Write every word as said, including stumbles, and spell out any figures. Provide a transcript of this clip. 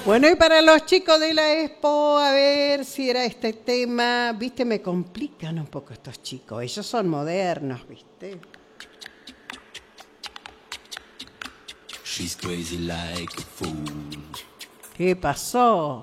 Bueno, y para los chicos de la Expo, a ver si era este tema. Viste, me complican un poco estos chicos. Ellos son modernos, viste. She's crazy like a fool. ¿Qué pasó?